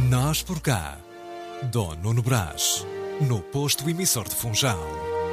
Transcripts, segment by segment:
Nós por cá, Dom Nuno Brás, no posto emissor de Funchal.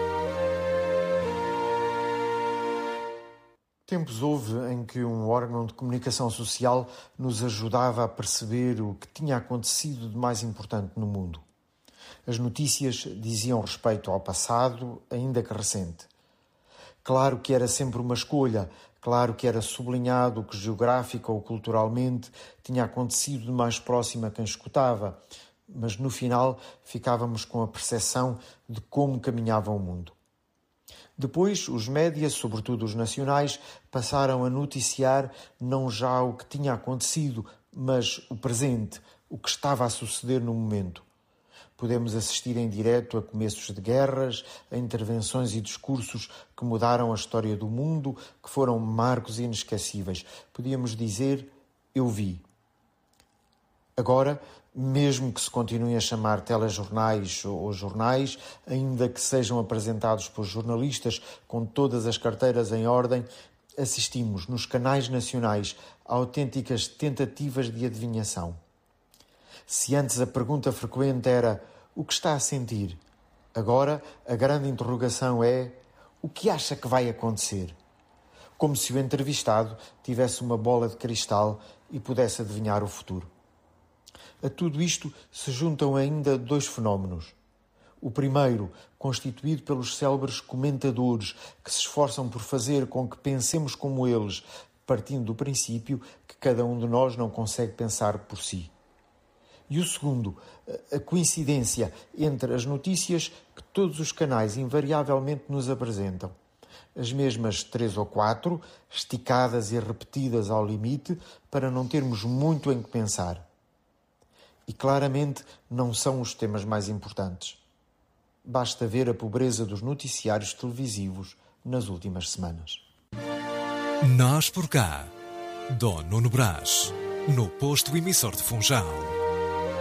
Tempos houve em que um órgão de comunicação social nos ajudava a perceber o que tinha acontecido de mais importante no mundo. As notícias diziam respeito ao passado, ainda que recente. Claro que era sempre uma escolha, claro que era sublinhado o que geográfica ou culturalmente tinha acontecido de mais próximo a quem escutava, mas no final ficávamos com a percepção de como caminhava o mundo. Depois, os médias, sobretudo os nacionais, passaram a noticiar não já o que tinha acontecido, mas o presente, o que estava a suceder no momento. Podemos assistir em direto a começos de guerras, a intervenções e discursos que mudaram a história do mundo, que foram marcos inesquecíveis. Podíamos dizer, eu vi. Agora, mesmo que se continuem a chamar telejornais ou jornais, ainda que sejam apresentados por jornalistas com todas as carteiras em ordem, assistimos nos canais nacionais a autênticas tentativas de adivinhação. Se antes a pergunta frequente era o que está a sentir, agora a grande interrogação é o que acha que vai acontecer? Como se o entrevistado tivesse uma bola de cristal e pudesse adivinhar o futuro. A tudo isto se juntam ainda dois fenómenos. O primeiro, constituído pelos célebres comentadores que se esforçam por fazer com que pensemos como eles, partindo do princípio que cada um de nós não consegue pensar por si. E o segundo, a coincidência entre as notícias que todos os canais invariavelmente nos apresentam. As mesmas 3 ou 4, esticadas e repetidas ao limite, para não termos muito em que pensar. E claramente não são os temas mais importantes. Basta ver a pobreza dos noticiários televisivos nas últimas semanas. Nós por cá, Dom Nuno Brás, no posto emissor de Funchal.